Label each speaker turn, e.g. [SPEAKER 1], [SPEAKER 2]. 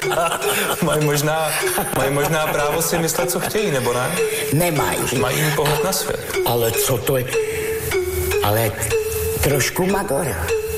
[SPEAKER 1] Mají možná právo si myslet, co chtějí, nebo ne?
[SPEAKER 2] Nemají.
[SPEAKER 1] Mají jiný pohled na svět.
[SPEAKER 2] Ale co to je? Ale trošku Magora.